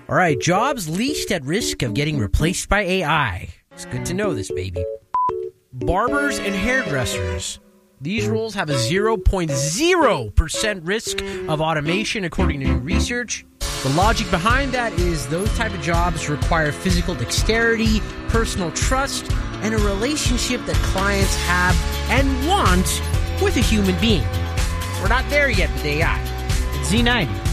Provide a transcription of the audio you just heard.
All right, jobs least at risk of getting replaced by AI. It's good to know this, baby. Barbers and hairdressers. These roles have a 0.0% risk of automation, according to new research. The logic behind that is those type of jobs require physical dexterity, personal trust, and a relationship that clients have and want with a human being. We're not there yet with AI. It's Z90.